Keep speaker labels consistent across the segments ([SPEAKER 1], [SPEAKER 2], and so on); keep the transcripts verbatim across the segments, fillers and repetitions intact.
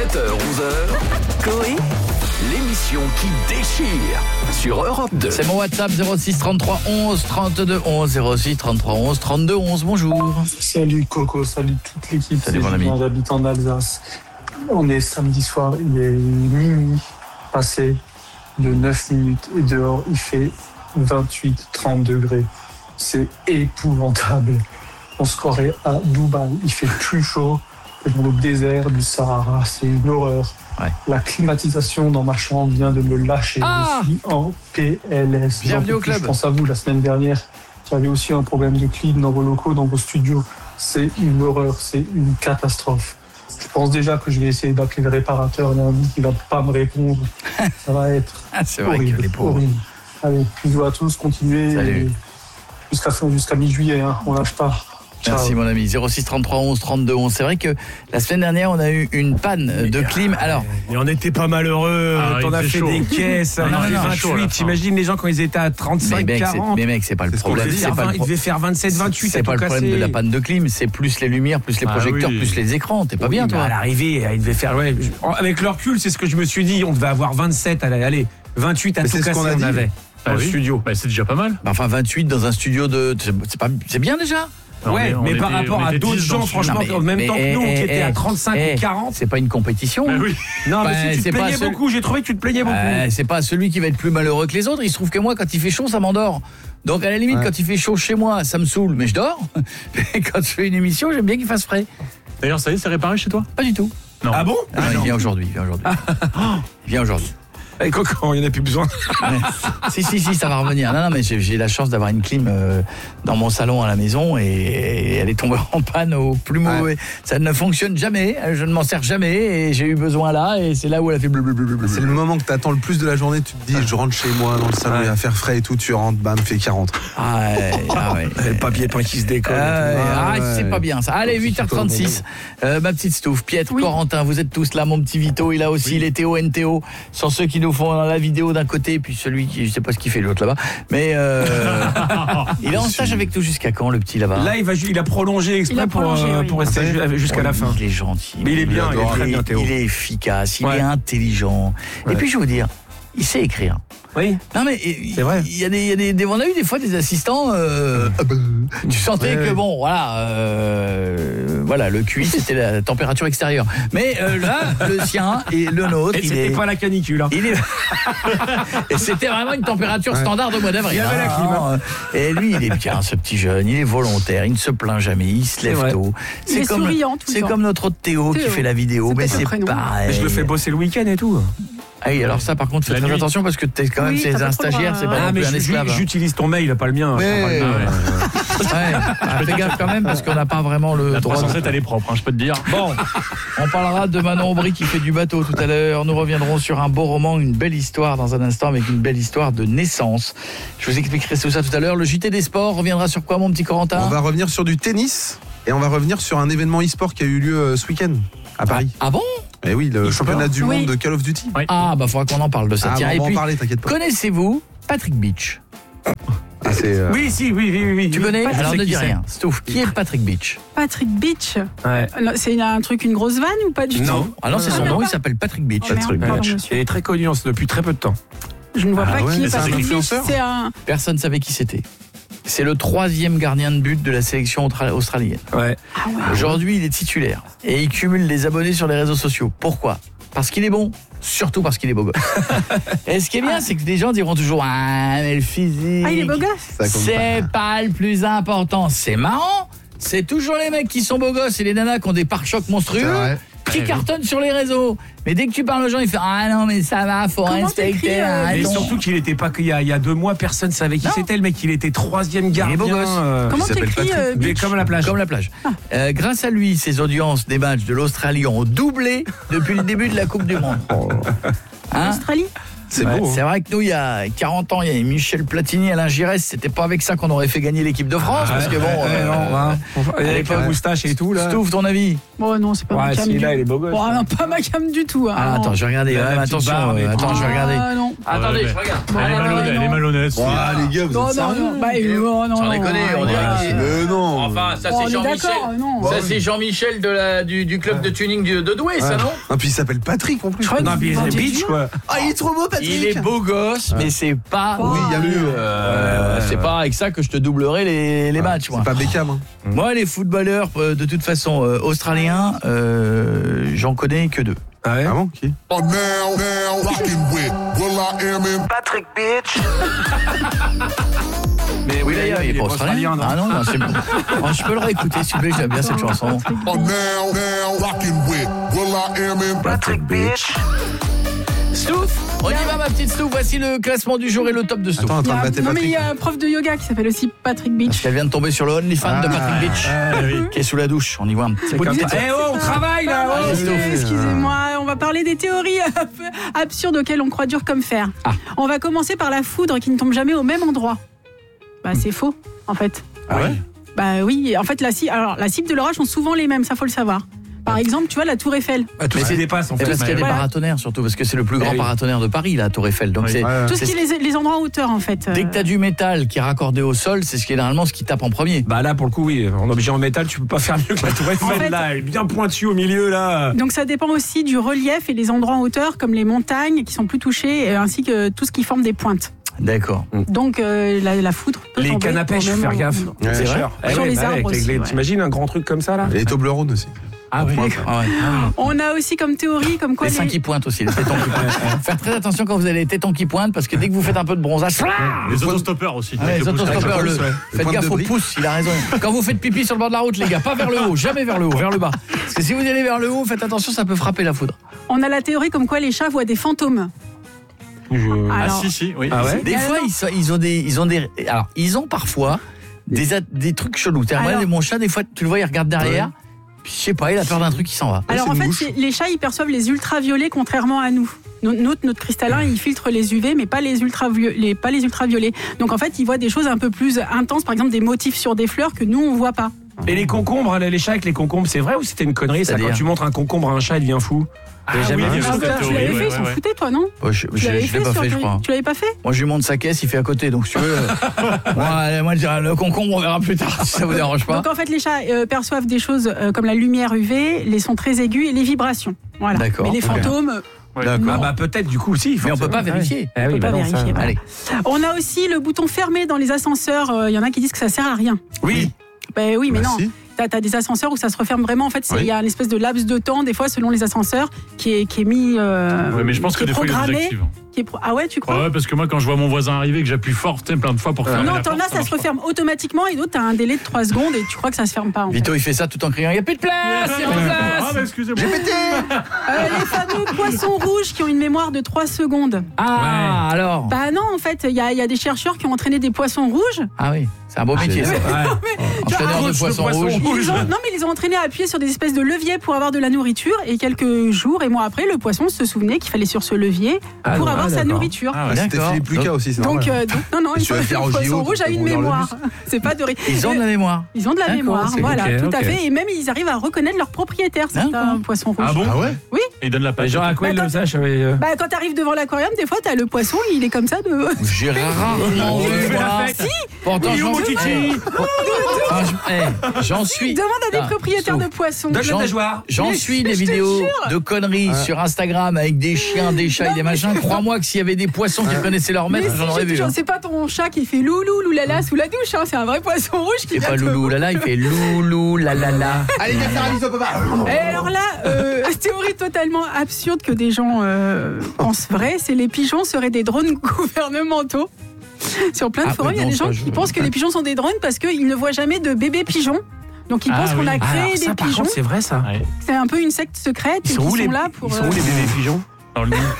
[SPEAKER 1] sept heures onze heures, Coé, l'émission qui déchire sur Europe deux.
[SPEAKER 2] C'est mon WhatsApp zéro six trente-trois onze trente-deux onze zéro six trente-trois onze trente-deux onze. Bonjour.
[SPEAKER 3] Salut Coco, salut toute l'équipe.
[SPEAKER 2] Salut mon ami.
[SPEAKER 3] J'habite en Alsace. On est samedi soir, il est minuit passé de neuf minutes et dehors il fait vingt-huit trente degrés. C'est épouvantable. On se croirait à Dubaï. Il fait plus chaud que dans le désert du Sahara. C'est une horreur.
[SPEAKER 2] Ouais.
[SPEAKER 3] La climatisation dans ma chambre vient de me lâcher.
[SPEAKER 2] Ah
[SPEAKER 3] Je suis en P L S.
[SPEAKER 2] Bienvenue au club.
[SPEAKER 3] Je pense à vous la semaine dernière. J'avais aussi un problème de clim dans vos locaux, dans vos studios. C'est une horreur, c'est une catastrophe. Je pense déjà que je vais essayer d'appeler le réparateur lundi, qui va pas me répondre. Ça va être
[SPEAKER 2] Ah, c'est vrai
[SPEAKER 3] horrible,
[SPEAKER 2] que les pauvres.
[SPEAKER 3] horrible. Allez, bisous à tous, continuez.
[SPEAKER 2] Salut.
[SPEAKER 3] Jusqu'à, jusqu'à mi-juillet, hein, on lâche pas. Ciao.
[SPEAKER 2] Merci mon ami. zéro six trente-trois onze trente-deux onze. C'est vrai que la semaine dernière, on a eu une panne de clim. Alors,
[SPEAKER 4] mais on n'était pas malheureux.
[SPEAKER 5] Ah,
[SPEAKER 4] on a fait
[SPEAKER 5] chaud.
[SPEAKER 4] des caisses.
[SPEAKER 2] Non,
[SPEAKER 4] il
[SPEAKER 2] non,
[SPEAKER 4] faisait
[SPEAKER 2] non,
[SPEAKER 4] vingt-huit. T'imagines les gens quand ils étaient à
[SPEAKER 2] mais
[SPEAKER 4] trente-cinq,
[SPEAKER 2] mec, c'est,
[SPEAKER 4] quarante.
[SPEAKER 2] mais mec, c'est pas le
[SPEAKER 4] Il
[SPEAKER 2] problème.
[SPEAKER 4] devait
[SPEAKER 2] C'est
[SPEAKER 4] faire
[SPEAKER 2] pas
[SPEAKER 4] vingt,
[SPEAKER 2] le
[SPEAKER 4] il
[SPEAKER 2] pro-
[SPEAKER 4] devait faire vingt-sept, vingt-huit.
[SPEAKER 2] C'est pas le problème de la panne de clim, c'est plus les lumières, plus les
[SPEAKER 5] Ah
[SPEAKER 2] projecteurs,
[SPEAKER 5] oui.
[SPEAKER 2] plus les écrans. T'es pas bien, toi?
[SPEAKER 4] À l'arrivée, il devait faire. Ouais, je- avec le recul, c'est ce que je me suis dit. On devait avoir vingt-sept. Allez, allez vingt-huit à
[SPEAKER 6] Mais
[SPEAKER 4] tout
[SPEAKER 6] c'est ce
[SPEAKER 4] casser.
[SPEAKER 6] qu'on a
[SPEAKER 4] On
[SPEAKER 6] dit.
[SPEAKER 4] avait
[SPEAKER 5] Ah
[SPEAKER 4] dans le
[SPEAKER 5] oui.
[SPEAKER 4] studio.
[SPEAKER 5] Bah, c'est déjà pas mal.
[SPEAKER 2] Enfin, vingt-huit dans un studio de. C'est, c'est pas, c'est bien déjà.
[SPEAKER 5] Non,
[SPEAKER 4] Ouais,
[SPEAKER 5] on
[SPEAKER 4] mais
[SPEAKER 5] était-
[SPEAKER 4] par rapport
[SPEAKER 5] on
[SPEAKER 4] à
[SPEAKER 5] était
[SPEAKER 4] d'autres
[SPEAKER 5] dix dans
[SPEAKER 4] gens,
[SPEAKER 5] le studio.
[SPEAKER 4] franchement,
[SPEAKER 2] Non, mais-
[SPEAKER 4] en même
[SPEAKER 2] mais,
[SPEAKER 4] temps que
[SPEAKER 2] eh,
[SPEAKER 4] nous,
[SPEAKER 2] eh,
[SPEAKER 4] qui étaient
[SPEAKER 2] eh,
[SPEAKER 4] à trente-cinq
[SPEAKER 2] eh,
[SPEAKER 4] ou quarante.
[SPEAKER 2] C'est pas une compétition.
[SPEAKER 5] Bah oui.
[SPEAKER 4] Non, mais
[SPEAKER 2] Bah,
[SPEAKER 4] si tu
[SPEAKER 2] c'est
[SPEAKER 4] te
[SPEAKER 2] pas
[SPEAKER 4] plaignais
[SPEAKER 2] celui-
[SPEAKER 4] beaucoup, j'ai trouvé que tu te plaignais beaucoup.
[SPEAKER 2] Euh, c'est pas celui qui va être plus malheureux que les autres. Il se trouve que moi, quand il fait chaud, ça m'endort. Donc à la limite,
[SPEAKER 6] Ouais.
[SPEAKER 2] quand il fait chaud chez moi, ça me saoule, mais je dors. Et quand je fais une émission, j'aime bien qu'il fasse frais.
[SPEAKER 5] D'ailleurs, ça y est, c'est réparé chez toi?
[SPEAKER 2] Pas du tout.
[SPEAKER 5] Non.
[SPEAKER 4] Ah bon?
[SPEAKER 2] Ah, il vient aujourd'hui. Il vient aujourd'hui. Il vient aujourd'hui.
[SPEAKER 4] Et quand il n'y en a plus besoin.
[SPEAKER 2] si, si, si, ça va revenir. Non, non, mais j'ai, j'ai la chance d'avoir une clim euh, dans mon salon à la maison et, et elle est tombée en panne au plus mauvais.
[SPEAKER 6] Ouais.
[SPEAKER 2] Ça ne fonctionne jamais. Je ne m'en sers jamais et j'ai eu besoin là et c'est là où elle a fait blablabla.
[SPEAKER 6] C'est le moment que t'attends le plus de la journée, tu te dis je rentre chez moi dans le salon, il va faire frais et tout, tu rentres, bam, fait quarante.
[SPEAKER 2] Ah ouais, ah ouais.
[SPEAKER 4] Le papier peint qui se décolle.
[SPEAKER 2] Ah, ouais, ah,
[SPEAKER 6] ouais.
[SPEAKER 2] c'est pas bien ça. Allez, huit heures trente-six. Euh, ma petite Stouff, Pietre,
[SPEAKER 7] Oui.
[SPEAKER 2] Corentin, vous êtes tous là. Mon petit Vito, il a aussi les Théo N T O. Sont ceux qui nous font la vidéo d'un côté, puis celui qui, je sais pas ce qu'il fait l'autre là-bas. Mais euh, il est en stage avec nous jusqu'à quand, le petit là-bas?
[SPEAKER 4] Là, il, va, ju- il a prolongé exprès
[SPEAKER 7] Il a
[SPEAKER 4] pour,
[SPEAKER 7] prolongé,
[SPEAKER 4] euh,
[SPEAKER 7] oui.
[SPEAKER 4] pour rester ju- jusqu'à
[SPEAKER 2] Oh,
[SPEAKER 4] la fin.
[SPEAKER 2] Il est gentil.
[SPEAKER 4] Mais il est bien, il est très bien, Théo.
[SPEAKER 2] Il est efficace, il
[SPEAKER 4] Ouais.
[SPEAKER 2] est intelligent. Et
[SPEAKER 4] Ouais.
[SPEAKER 2] puis je vais vous dire, il sait écrire.
[SPEAKER 4] Oui.
[SPEAKER 2] Non mais il-
[SPEAKER 4] C'est vrai.
[SPEAKER 2] Il y a des, il y a des, des- on a eu des fois des assistants. Euh, tu sentais
[SPEAKER 6] Ouais,
[SPEAKER 2] que
[SPEAKER 6] ouais.
[SPEAKER 2] bon, voilà, euh, voilà, le Q I c'était la température extérieure. Mais euh, là, le sien et le nôtre,
[SPEAKER 4] Et
[SPEAKER 2] il
[SPEAKER 4] c'était
[SPEAKER 2] est,
[SPEAKER 4] pas la canicule. Hein.
[SPEAKER 2] il est. Et c'était vraiment une température standard de mois d'avril.
[SPEAKER 4] Il y avait la clim,
[SPEAKER 2] hein. Et lui, il est bien, ce petit jeune. Il est volontaire. Il ne se plaint jamais. Il se lève
[SPEAKER 4] vrai.
[SPEAKER 2] tôt.
[SPEAKER 7] Il est
[SPEAKER 2] comme,
[SPEAKER 7] souriant tout le
[SPEAKER 2] c'est
[SPEAKER 7] temps.
[SPEAKER 2] comme notre autre Théo, qui
[SPEAKER 7] Théo.
[SPEAKER 2] fait la vidéo.
[SPEAKER 7] C'est
[SPEAKER 2] Mais
[SPEAKER 7] pas son
[SPEAKER 2] c'est
[SPEAKER 7] prénom.
[SPEAKER 2] pareil.
[SPEAKER 4] Mais je le fais bosser le week-end et tout.
[SPEAKER 2] Ah oui, alors ça, par contre, fais
[SPEAKER 5] La
[SPEAKER 2] très
[SPEAKER 5] nuit.
[SPEAKER 2] attention parce que t'es quand même
[SPEAKER 7] Oui,
[SPEAKER 2] c'est
[SPEAKER 7] t'as pas
[SPEAKER 2] un
[SPEAKER 7] trop le
[SPEAKER 2] stagiaire,
[SPEAKER 7] droit,
[SPEAKER 2] c'est pas
[SPEAKER 7] hein.
[SPEAKER 2] non
[SPEAKER 4] Ah, mais
[SPEAKER 2] plus un
[SPEAKER 4] je-
[SPEAKER 2] esclave.
[SPEAKER 4] je- j'utilise ton mail, pas le mien.
[SPEAKER 6] Ouais.
[SPEAKER 4] Je parle mal.
[SPEAKER 2] Ouais, ah, fais gaffe quand même parce qu'on n'a pas vraiment le
[SPEAKER 5] La
[SPEAKER 2] droit.
[SPEAKER 5] trois cent
[SPEAKER 2] de-
[SPEAKER 5] sept, elle est propre, hein, je peux te dire.
[SPEAKER 2] Bon, on parlera de Manon Aubry qui fait du bateau tout à l'heure. Nous reviendrons sur un beau roman, une belle histoire dans un instant avec une belle histoire de naissance. Je vous expliquerai tout ça tout à l'heure. Le J T des sports reviendra sur quoi, mon petit Corentin?
[SPEAKER 6] On va revenir sur du tennis et on va revenir sur un événement e-sport qui a eu lieu euh, ce week-end à Paris.
[SPEAKER 2] Ah bon?
[SPEAKER 6] Et oui, le
[SPEAKER 2] E-sport.
[SPEAKER 6] championnat du
[SPEAKER 7] Oui.
[SPEAKER 6] monde de Call of Duty.
[SPEAKER 5] Oui.
[SPEAKER 2] Ah bah faudra qu'on en parle de ça.
[SPEAKER 6] Ah,
[SPEAKER 2] Tiens,
[SPEAKER 6] bon,
[SPEAKER 2] et
[SPEAKER 6] on va
[SPEAKER 2] puis,
[SPEAKER 6] en parler, t'inquiète pas.
[SPEAKER 2] connaissez-vous Patrick Beach?
[SPEAKER 6] Ah, c'est, euh,
[SPEAKER 4] Oui, si, oui, oui, oui.
[SPEAKER 2] Tu
[SPEAKER 4] oui.
[SPEAKER 2] connais?
[SPEAKER 4] Je
[SPEAKER 2] Alors
[SPEAKER 4] sais
[SPEAKER 2] ne
[SPEAKER 4] qui
[SPEAKER 2] dis
[SPEAKER 4] c'est.
[SPEAKER 2] rien. Stouff, qui est Patrick Beach?
[SPEAKER 7] Patrick Beach.
[SPEAKER 4] Ouais.
[SPEAKER 7] Alors, c'est une- un truc, une grosse vanne ou pas du
[SPEAKER 4] Non.
[SPEAKER 7] tout?
[SPEAKER 2] Ah non, c'est son
[SPEAKER 7] Ah,
[SPEAKER 2] nom,
[SPEAKER 7] non.
[SPEAKER 2] il s'appelle Patrick Beach.
[SPEAKER 7] Oh, merde, pardon,
[SPEAKER 4] Il
[SPEAKER 7] monsieur.
[SPEAKER 4] est très connu en- depuis très peu de temps.
[SPEAKER 7] Je ne vois
[SPEAKER 6] Ah
[SPEAKER 7] pas
[SPEAKER 6] ouais,
[SPEAKER 7] qui est
[SPEAKER 6] c'est un
[SPEAKER 7] Patrick Beach.
[SPEAKER 6] influenceur.
[SPEAKER 7] C'est un.
[SPEAKER 2] Personne ne savait qui c'était. C'est le troisième gardien de but de la sélection austra- australienne.
[SPEAKER 4] Ouais.
[SPEAKER 7] Ah ouais.
[SPEAKER 2] Aujourd'hui, il est titulaire et il cumule les abonnés sur les réseaux sociaux. Pourquoi? Parce qu'il est bon, surtout parce qu'il est beau gosse. Et ce qui est bien, c'est que les gens diront toujours ah mais le physique.
[SPEAKER 7] Ah, il est beau gosse.
[SPEAKER 6] ça compte
[SPEAKER 2] C'est pas le plus important. C'est marrant. C'est toujours les mecs qui sont beaux gosses et les nanas qui ont des pare-chocs
[SPEAKER 6] C'est
[SPEAKER 2] monstrueux
[SPEAKER 6] vrai.
[SPEAKER 2] qui cartonnent sur les réseaux. Mais dès que tu parles aux gens, ils font ah non mais ça va, faut
[SPEAKER 7] Comment
[SPEAKER 2] respecter.
[SPEAKER 7] t'écris, euh,
[SPEAKER 2] ah,
[SPEAKER 4] Et
[SPEAKER 2] non.
[SPEAKER 4] surtout qu'il était pas qu'il y a, il y a deux mois, personne savait qui
[SPEAKER 2] Non.
[SPEAKER 4] c'était le mec. Il était troisième gardien.
[SPEAKER 2] beau gosse.
[SPEAKER 4] euh,
[SPEAKER 7] Comment
[SPEAKER 6] il s'appelle
[SPEAKER 7] t'écris
[SPEAKER 6] Patrick.
[SPEAKER 7] euh,
[SPEAKER 4] mais
[SPEAKER 7] Beach?
[SPEAKER 4] comme la plage.
[SPEAKER 2] Comme la plage. Euh, grâce à lui, ses audiences des matchs de l'Australie ont doublé depuis le début de la Coupe du Monde. Hein?
[SPEAKER 7] Australie?
[SPEAKER 6] C'est
[SPEAKER 2] Ouais,
[SPEAKER 6] beau. hein.
[SPEAKER 2] c'est vrai que nous, il y a quarante ans, il y avait Michel Platini, Alain Giresse. C'était pas avec ça qu'on aurait fait gagner l'équipe de France. Parce que bon,
[SPEAKER 4] Ouais,
[SPEAKER 2] euh,
[SPEAKER 4] non, hein.
[SPEAKER 2] à
[SPEAKER 4] Avec la
[SPEAKER 2] l'époque,
[SPEAKER 4] moustache et tout là.
[SPEAKER 2] Stouff, ton avis?
[SPEAKER 7] Bon, non, c'est pas
[SPEAKER 4] Ouais,
[SPEAKER 7] ma cam.
[SPEAKER 4] celui-là,
[SPEAKER 7] du...
[SPEAKER 4] il est beau gosse.
[SPEAKER 7] Bon, non, pas ma cam du tout. Hein,
[SPEAKER 2] Ah,
[SPEAKER 7] non.
[SPEAKER 2] attends, je vais regarder.
[SPEAKER 4] La
[SPEAKER 2] Ouais,
[SPEAKER 4] petite
[SPEAKER 2] attention,
[SPEAKER 4] barbe et
[SPEAKER 2] euh, attends,
[SPEAKER 4] tout.
[SPEAKER 2] je vais regarder.
[SPEAKER 7] Ah, non.
[SPEAKER 2] Attendez,
[SPEAKER 5] Ouais,
[SPEAKER 2] je
[SPEAKER 5] mais-
[SPEAKER 2] regarde.
[SPEAKER 5] Elle est
[SPEAKER 7] Ah,
[SPEAKER 5] malhonnête,
[SPEAKER 7] non.
[SPEAKER 5] elle est malhonnête.
[SPEAKER 6] Ouais, les gars, vous
[SPEAKER 7] Non,
[SPEAKER 6] êtes
[SPEAKER 7] non,
[SPEAKER 6] sérieux
[SPEAKER 7] non. Bah, euh, non,
[SPEAKER 2] Sans
[SPEAKER 7] non.
[SPEAKER 2] déconner, on est
[SPEAKER 7] Ah,
[SPEAKER 2] avec-
[SPEAKER 6] Mais non.
[SPEAKER 2] Enfin, ça
[SPEAKER 7] Bon, on
[SPEAKER 2] c'est
[SPEAKER 7] est
[SPEAKER 2] Jean-Michel.
[SPEAKER 7] d'accord, non.
[SPEAKER 2] Ça c'est Jean-Michel de la, du, du club de tuning de, de Douai, ça
[SPEAKER 6] Ouais.
[SPEAKER 2] non?
[SPEAKER 6] Ah, puis il s'appelle Patrick en plus.
[SPEAKER 7] Je crois que
[SPEAKER 4] Non,
[SPEAKER 7] vous
[SPEAKER 4] puis
[SPEAKER 7] vendiez
[SPEAKER 4] c'est
[SPEAKER 7] du
[SPEAKER 4] bitch,
[SPEAKER 7] vin.
[SPEAKER 4] quoi.
[SPEAKER 6] Ah, il est trop beau, Patrick.
[SPEAKER 2] Il est beau gosse, mais c'est pas.
[SPEAKER 7] Oui,
[SPEAKER 6] il y a mieux.
[SPEAKER 2] Euh, c'est pas avec ça que je te doublerai les, les matchs, moi.
[SPEAKER 6] C'est pas Beckham. Hein.
[SPEAKER 2] Moi, les footballeurs, euh, de toute façon, euh, australiens, euh, j'en connais que deux.
[SPEAKER 4] Ah ouais
[SPEAKER 6] Ah bon, qui?
[SPEAKER 8] Now, now, rockin' with Will I Am in
[SPEAKER 1] Patrick Bitch.
[SPEAKER 4] Mais
[SPEAKER 2] Oui, d'ailleurs, il est pas australien.
[SPEAKER 4] non.
[SPEAKER 2] Ah non, non, c'est bon. Oh, je peux le réécouter, s'il vous plaît, j'aime bien cette chanson.
[SPEAKER 8] Now, now, rockin' with Will I Am in
[SPEAKER 1] Patrick Bitch.
[SPEAKER 2] Stouff, on y va, ma petite Stouff. Voici le classement du jour et le top de Stouff.
[SPEAKER 6] Attends, en
[SPEAKER 7] Il y
[SPEAKER 6] train de
[SPEAKER 7] a-
[SPEAKER 6] battre
[SPEAKER 7] Non, mais il
[SPEAKER 6] Patrick.
[SPEAKER 7] y a un prof de yoga qui s'appelle aussi Patrick
[SPEAKER 2] Parce
[SPEAKER 7] Beach.
[SPEAKER 2] qu'elle vient de tomber sur le OnlyFans de
[SPEAKER 6] Ah.
[SPEAKER 2] Patrick Beach,
[SPEAKER 5] Ah, oui.
[SPEAKER 2] qui est sous la douche. On y voit un petit
[SPEAKER 4] Comme
[SPEAKER 2] petit-
[SPEAKER 4] ça. Eh oh, on travaille là.
[SPEAKER 7] Ah,
[SPEAKER 4] oh.
[SPEAKER 7] ok, excusez-moi, on va parler des théories un peu absurdes auxquelles on croit dur comme fer.
[SPEAKER 2] Ah.
[SPEAKER 7] On va commencer par la foudre qui ne tombe jamais au même endroit. Bah c'est faux, en fait.
[SPEAKER 6] Ah ouais?
[SPEAKER 7] Bah oui, en fait la cible, alors la cible de l'orage sont souvent les mêmes, ça faut le savoir. Par exemple, tu vois la Tour Eiffel.
[SPEAKER 4] Ah, tout
[SPEAKER 2] Mais
[SPEAKER 4] ce qui
[SPEAKER 2] c'est-
[SPEAKER 4] dépasse en
[SPEAKER 2] Et
[SPEAKER 4] fait.
[SPEAKER 2] parce qu'il y a des
[SPEAKER 7] Voilà.
[SPEAKER 2] paratonnerres surtout, parce que c'est le plus grand
[SPEAKER 4] oui.
[SPEAKER 2] paratonnerre de Paris, la Tour Eiffel. Donc
[SPEAKER 5] Oui.
[SPEAKER 2] c'est
[SPEAKER 6] Ouais.
[SPEAKER 7] Tout
[SPEAKER 2] c'est
[SPEAKER 7] ce qui est les, les endroits en hauteur en fait.
[SPEAKER 2] dès que t'as du métal qui est raccordé au sol, c'est ce qui est généralement ce qui tape en premier.
[SPEAKER 4] Bah là pour le coup oui, en objet en métal tu peux pas faire mieux que la tour Eiffel
[SPEAKER 7] En fait-
[SPEAKER 4] là, elle est bien pointue au milieu là.
[SPEAKER 7] Donc ça dépend aussi du relief et les endroits en hauteur comme les montagnes qui sont plus touchés euh, ainsi que tout ce qui forme des pointes.
[SPEAKER 2] D'accord.
[SPEAKER 7] Donc euh, la, la foudre peut
[SPEAKER 4] Les
[SPEAKER 7] tomber
[SPEAKER 4] canapés,
[SPEAKER 7] au
[SPEAKER 4] je
[SPEAKER 7] même
[SPEAKER 4] faire
[SPEAKER 7] endroit.
[SPEAKER 4] gaffe.
[SPEAKER 6] Ouais,
[SPEAKER 4] C'est
[SPEAKER 2] c'est
[SPEAKER 4] cher.
[SPEAKER 7] vrai. Sur les arbres
[SPEAKER 4] avec
[SPEAKER 7] aussi,
[SPEAKER 4] les-
[SPEAKER 7] ouais.
[SPEAKER 4] T'imagines un grand truc comme ça là?
[SPEAKER 6] Et les Toblerones aussi.
[SPEAKER 2] Ah oui. Ah ouais.
[SPEAKER 7] On a aussi comme théorie comme quoi
[SPEAKER 2] Les seins
[SPEAKER 7] les-
[SPEAKER 2] qui pointent aussi, les tétons qui pointent. Faire très attention quand vous avez les tétons qui pointent, parce que dès que vous faites un peu de bronzage, fla
[SPEAKER 5] Les autostoppeurs aussi.
[SPEAKER 2] Ah ouais,
[SPEAKER 5] Avec
[SPEAKER 2] les
[SPEAKER 5] le pouce.
[SPEAKER 2] autostoppeurs,
[SPEAKER 6] avec le
[SPEAKER 2] le-
[SPEAKER 6] pouce, ouais. Le
[SPEAKER 2] faites
[SPEAKER 6] point
[SPEAKER 2] gaffe
[SPEAKER 6] de
[SPEAKER 2] au
[SPEAKER 6] brique.
[SPEAKER 2] pouce, il a raison. Quand vous faites pipi sur le bord de la route, les gars, pas vers le haut, jamais vers le haut, vers le bas. Parce que si vous allez vers le haut, faites attention, ça peut frapper la foudre.
[SPEAKER 7] On a la théorie comme quoi les chats voient des fantômes.
[SPEAKER 4] Je-
[SPEAKER 5] Ah
[SPEAKER 7] Alors,
[SPEAKER 5] si, si, oui.
[SPEAKER 4] Ah ouais
[SPEAKER 2] Des
[SPEAKER 7] Ah
[SPEAKER 2] fois,
[SPEAKER 7] non.
[SPEAKER 2] ils, sont- ils ont des, ils ont des, alors ils ont parfois des, a- des trucs chelous. C'est-à-dire, moi,
[SPEAKER 7] Alors-
[SPEAKER 2] mon chat, des fois, tu le vois, il regarde derrière. Puis, je sais pas, il a peur d'un truc qui s'en va.
[SPEAKER 7] Alors
[SPEAKER 6] c'est
[SPEAKER 7] en
[SPEAKER 6] une
[SPEAKER 7] fait,
[SPEAKER 6] mouche.
[SPEAKER 7] c'est- les chats ils perçoivent les ultraviolets contrairement à nous. No- Notre, notre cristallin, il filtre les U V, mais pas les, ultraviolets, pas les ultraviolets. Donc en fait, ils voient des choses un peu plus intenses, par exemple des motifs sur des fleurs que nous on voit pas.
[SPEAKER 4] Et les concombres, les chats avec les concombres, c'est vrai ou c'était une connerie ça?
[SPEAKER 2] C'est-à-dire
[SPEAKER 4] Quand tu montres un concombre à un chat, il devient fou.
[SPEAKER 5] Ah
[SPEAKER 4] T'as jamais
[SPEAKER 5] oui,
[SPEAKER 4] vu
[SPEAKER 5] il y a
[SPEAKER 4] ça?
[SPEAKER 5] cette
[SPEAKER 7] Ah, tu
[SPEAKER 5] théorie,
[SPEAKER 7] l'avais
[SPEAKER 5] ouais,
[SPEAKER 7] fait, ils
[SPEAKER 5] ouais,
[SPEAKER 7] s'en
[SPEAKER 5] ouais.
[SPEAKER 7] foutaient toi, non?
[SPEAKER 2] Oh, je,
[SPEAKER 7] Tu
[SPEAKER 2] je,
[SPEAKER 7] l'avais
[SPEAKER 2] je l'ai pas
[SPEAKER 7] sur
[SPEAKER 2] fait,
[SPEAKER 7] le-
[SPEAKER 2] je crois.
[SPEAKER 7] Tu l'avais pas fait?
[SPEAKER 2] Moi, je lui montre sa caisse, il fait à côté. Donc, si tu veux, euh, moi, allez, moi, je dirais, le concombre, on verra plus tard, si ça vous dérange pas.
[SPEAKER 7] Donc en fait, les chats euh, perçoivent des choses euh, comme la lumière U V, les sons très aigus et les vibrations. Voilà.
[SPEAKER 2] D'accord,
[SPEAKER 7] Mais les
[SPEAKER 2] ok.
[SPEAKER 7] fantômes,
[SPEAKER 5] Ouais.
[SPEAKER 2] D'accord.
[SPEAKER 4] Ah bah peut-être du coup si.
[SPEAKER 2] Mais on peut pas
[SPEAKER 4] forcément.
[SPEAKER 2] vérifier.
[SPEAKER 4] Ah oui,
[SPEAKER 7] On peut
[SPEAKER 4] bah
[SPEAKER 7] pas
[SPEAKER 4] non, ça-
[SPEAKER 7] vérifier, voilà.
[SPEAKER 2] Allez.
[SPEAKER 7] on a aussi le bouton fermé dans les ascenseurs. Euh, Il y en a qui disent que ça sert à rien.
[SPEAKER 4] Oui.
[SPEAKER 7] Ben oui, mais
[SPEAKER 6] Bah,
[SPEAKER 7] non.
[SPEAKER 6] si.
[SPEAKER 7] T'as as des ascenseurs où ça se referme vraiment. En fait, c'est- il
[SPEAKER 6] Oui.
[SPEAKER 7] y a une espèce de laps de temps, des fois, selon les ascenseurs, qui est, qui est mis. euh,
[SPEAKER 5] Ouais, mais je pense
[SPEAKER 7] qui
[SPEAKER 5] que
[SPEAKER 7] est
[SPEAKER 5] des fois, il les
[SPEAKER 7] programmé,
[SPEAKER 5] désactive.
[SPEAKER 7] qui est pro- Ah ouais, tu crois?
[SPEAKER 5] Ouais, ouais, parce que moi, quand je vois mon voisin arriver et que j'appuie fort, tu sais, plein de fois pour fermer
[SPEAKER 7] Non,
[SPEAKER 5] la
[SPEAKER 7] t'en
[SPEAKER 5] porte,
[SPEAKER 7] as, ça se
[SPEAKER 5] marche pas.
[SPEAKER 7] referme automatiquement et d'autres, t'as un délai de trois secondes et tu crois que ça se ferme pas. En fait.
[SPEAKER 2] Vito, il fait ça tout en criant, il n'y a plus de place, il n'y a plus de
[SPEAKER 5] Ah,
[SPEAKER 2] place.
[SPEAKER 5] bah, excusez-moi.
[SPEAKER 7] Euh, les fameux poissons rouges qui ont une mémoire de trois secondes.
[SPEAKER 2] Ah, alors.
[SPEAKER 7] Bah non, en fait, il y, a- il y a des chercheurs qui ont entraîné des poissons rouges.
[SPEAKER 2] Ah oui, c'est un beau métier, ça.
[SPEAKER 4] Ouais.
[SPEAKER 2] Entraîneur de
[SPEAKER 4] Coach de
[SPEAKER 2] poissons
[SPEAKER 4] poisson
[SPEAKER 2] rouges.
[SPEAKER 4] rouge.
[SPEAKER 7] Ils ont- non, mais ils ont entraîné à appuyer sur des espèces de leviers pour avoir de la nourriture. Et quelques jours et mois après, le poisson se souvenait qu'il fallait sur ce levier
[SPEAKER 4] Ah,
[SPEAKER 7] pour
[SPEAKER 4] non,
[SPEAKER 7] avoir
[SPEAKER 4] ah,
[SPEAKER 7] sa
[SPEAKER 4] d'accord.
[SPEAKER 7] nourriture.
[SPEAKER 5] Ah ouais.
[SPEAKER 6] C'était
[SPEAKER 2] D'accord.
[SPEAKER 6] Philippe Lucas
[SPEAKER 2] Donc-
[SPEAKER 6] aussi, c'est
[SPEAKER 7] Donc,
[SPEAKER 6] normal.
[SPEAKER 7] euh, donc, non, non,
[SPEAKER 6] Et
[SPEAKER 7] il
[SPEAKER 6] tu vas
[SPEAKER 7] faut-
[SPEAKER 6] faire
[SPEAKER 7] le
[SPEAKER 6] au J O,
[SPEAKER 7] poisson rouge a
[SPEAKER 6] tu
[SPEAKER 7] une
[SPEAKER 6] peux ouvrir le
[SPEAKER 7] mémoire. C'est pas de ré-
[SPEAKER 2] Ils ont de la mémoire.
[SPEAKER 7] Ils ont de la
[SPEAKER 2] D'accord,
[SPEAKER 7] mémoire,
[SPEAKER 2] c'est-
[SPEAKER 7] voilà,
[SPEAKER 4] ok,
[SPEAKER 7] tout à
[SPEAKER 4] ok.
[SPEAKER 7] fait. Et même, ils arrivent à reconnaître leurs propriétaires, certains
[SPEAKER 2] D'accord.
[SPEAKER 7] poissons rouges.
[SPEAKER 5] Ah bon?
[SPEAKER 6] Ah ouais?
[SPEAKER 5] Et il donne la
[SPEAKER 4] Bah,
[SPEAKER 5] page.
[SPEAKER 4] genre à quoi il
[SPEAKER 7] Bah,
[SPEAKER 4] le sache avait, euh,
[SPEAKER 7] Bah, quand t'arrives devant l'aquarium, des fois, t'as le poisson, il est comme ça de.
[SPEAKER 2] J'ai rarement vu, moi. Pourtant,
[SPEAKER 4] Oui,
[SPEAKER 2] j'en
[SPEAKER 4] mon kiki.
[SPEAKER 2] Eh, enfin, je- eh, j'en suis.
[SPEAKER 7] Demande à des
[SPEAKER 2] Ah,
[SPEAKER 7] propriétaires
[SPEAKER 2] sauf-
[SPEAKER 7] de poissons.
[SPEAKER 4] Donne
[SPEAKER 2] J'en-
[SPEAKER 4] la nageoire.
[SPEAKER 2] J'en
[SPEAKER 7] Mais
[SPEAKER 2] suis des
[SPEAKER 7] je te
[SPEAKER 2] vidéos
[SPEAKER 7] jure.
[SPEAKER 2] de conneries sur Instagram avec des chiens, des chats et des machins. Crois-moi que s'il y avait des poissons qui connaissaient leur
[SPEAKER 7] Mais
[SPEAKER 2] maître,
[SPEAKER 7] si,
[SPEAKER 2] j'en aurais
[SPEAKER 7] je te
[SPEAKER 2] vu.
[SPEAKER 7] jure,
[SPEAKER 2] hein.
[SPEAKER 7] c'est pas ton chat qui fait loulou, loulala sous la douche, hein, c'est un vrai poisson rouge qui
[SPEAKER 2] Il fait
[SPEAKER 7] vient
[SPEAKER 2] pas
[SPEAKER 7] te-
[SPEAKER 2] loulou là là, il fait loulou là là là.
[SPEAKER 6] Allez, viens faire un bisou, papa.
[SPEAKER 7] Et alors là, euh, théorie totalement absurde que des gens euh, pensent vrai, c'est les pigeons seraient des drones gouvernementaux. Sur plein de
[SPEAKER 2] Ah,
[SPEAKER 7] forums,
[SPEAKER 2] ouais,
[SPEAKER 7] il y a
[SPEAKER 2] non,
[SPEAKER 7] des gens
[SPEAKER 2] ça,
[SPEAKER 7] qui
[SPEAKER 2] je-
[SPEAKER 7] pensent que les pigeons sont des drones parce qu'ils ne voient jamais de bébés pigeons. Donc ils
[SPEAKER 5] Ah
[SPEAKER 7] pensent qu'on
[SPEAKER 5] oui.
[SPEAKER 7] a créé
[SPEAKER 4] Alors,
[SPEAKER 7] des
[SPEAKER 4] ça, par
[SPEAKER 7] pigeons.
[SPEAKER 4] contre, c'est vrai ça.
[SPEAKER 5] Ouais.
[SPEAKER 7] C'est un peu une secte secrète
[SPEAKER 4] Ils
[SPEAKER 7] et
[SPEAKER 4] sont
[SPEAKER 7] qui
[SPEAKER 4] où les
[SPEAKER 7] sont là pour.
[SPEAKER 4] Ils sont
[SPEAKER 7] euh,
[SPEAKER 4] où les bébés pigeons?
[SPEAKER 5] Dans le nid.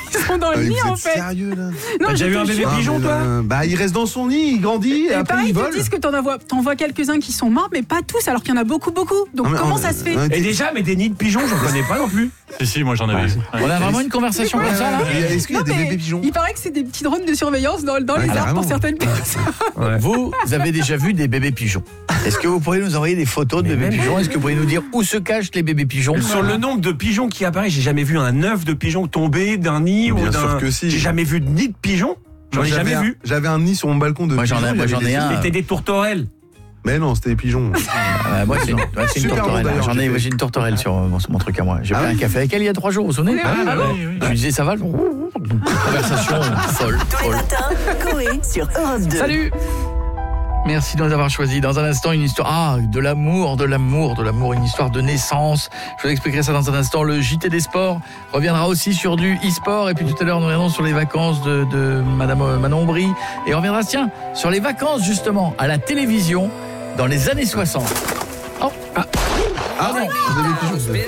[SPEAKER 7] Ils sont dans le
[SPEAKER 6] Ah,
[SPEAKER 7] nid,
[SPEAKER 6] vous
[SPEAKER 7] en
[SPEAKER 6] êtes
[SPEAKER 7] fait.
[SPEAKER 6] sérieux là?
[SPEAKER 7] Non,
[SPEAKER 4] T'as déjà
[SPEAKER 7] je
[SPEAKER 4] vu
[SPEAKER 7] te
[SPEAKER 4] un bébé
[SPEAKER 7] jure.
[SPEAKER 4] pigeon,
[SPEAKER 6] Ah, mais
[SPEAKER 4] toi
[SPEAKER 6] là, Bah il reste dans son nid, il grandit, et
[SPEAKER 7] Et
[SPEAKER 6] après
[SPEAKER 7] pareil,
[SPEAKER 6] il
[SPEAKER 7] ils
[SPEAKER 6] vole.
[SPEAKER 7] te disent que t'en vois, t'en vois quelques-uns qui sont morts, mais pas tous, alors qu'il y en a beaucoup, beaucoup. Donc
[SPEAKER 6] Non, mais
[SPEAKER 7] comment
[SPEAKER 6] on-
[SPEAKER 7] ça se fait?
[SPEAKER 6] on-
[SPEAKER 4] Et déjà, mais des nids de pigeons, j'en connais pas non plus.
[SPEAKER 5] Si, si, moi j'en avais vu.
[SPEAKER 2] On a vraiment une conversation comme ça, là?
[SPEAKER 6] Est-ce qu'il y a
[SPEAKER 7] Non,
[SPEAKER 6] des
[SPEAKER 7] mais
[SPEAKER 6] bébés pigeons?
[SPEAKER 7] il paraît que c'est des petits drones de surveillance dans, dans
[SPEAKER 6] Ouais,
[SPEAKER 7] les arbres
[SPEAKER 6] carrément.
[SPEAKER 7] pour certaines personnes.
[SPEAKER 2] Vous avez déjà vu des bébés pigeons. Est-ce que vous pourriez nous envoyer des photos de
[SPEAKER 4] Mais
[SPEAKER 2] bébés
[SPEAKER 4] même-
[SPEAKER 2] pigeons? Est-ce que vous pourriez nous dire où se cachent les bébés pigeons?
[SPEAKER 4] Sur le nombre de pigeons qui apparaissent, j'ai jamais vu un œuf de pigeon tomber d'un nid
[SPEAKER 6] Bien
[SPEAKER 4] ou d'un.
[SPEAKER 6] sûr que si.
[SPEAKER 4] J'ai jamais vu de nid de pigeon. J'en
[SPEAKER 6] Moi,
[SPEAKER 4] ai
[SPEAKER 6] j'avais
[SPEAKER 4] jamais
[SPEAKER 6] un-
[SPEAKER 4] vu.
[SPEAKER 6] J'avais un nid sur mon balcon de
[SPEAKER 2] Moi, j'en ai-
[SPEAKER 6] pigeons,
[SPEAKER 2] moi,
[SPEAKER 6] il y
[SPEAKER 2] j'en
[SPEAKER 6] avait
[SPEAKER 2] ai
[SPEAKER 6] des-
[SPEAKER 2] un.
[SPEAKER 4] C'était des tourterelles.
[SPEAKER 6] Mais non, c'était des pigeons.
[SPEAKER 2] Ah, moi, c'est une, ouais, c'est une
[SPEAKER 6] Super
[SPEAKER 2] tourterelle.
[SPEAKER 6] bon, d'ailleurs,
[SPEAKER 2] J'en ai,
[SPEAKER 6] j'ai fait.
[SPEAKER 2] j'ai une tourterelle sur, mon- sur mon truc à moi. J'ai
[SPEAKER 6] Ah
[SPEAKER 2] pris
[SPEAKER 6] oui
[SPEAKER 2] un café avec elle il y a trois jours, vous vous souvenez?
[SPEAKER 7] Ah,
[SPEAKER 2] Ah,
[SPEAKER 7] bon
[SPEAKER 2] ouais. Je lui disais, ça va? Conversation folle,
[SPEAKER 9] Tous les
[SPEAKER 2] folle.
[SPEAKER 9] matins, Coé sur Europe deux.
[SPEAKER 2] Salut! Merci de nous avoir choisi. Dans un instant, une histoire. Ah, de l'amour, de l'amour, de l'amour, une histoire de naissance. Je vous expliquerai ça dans un instant. Le J T des sports reviendra aussi sur du e-sport. Et puis tout à l'heure, nous reviendrons sur les vacances de, de Madame Manon Aubry. Et on reviendra, tiens, sur les vacances, justement, à la télévision dans les années soixante. Oh, ah,
[SPEAKER 6] Ah non, des bébés pigeons.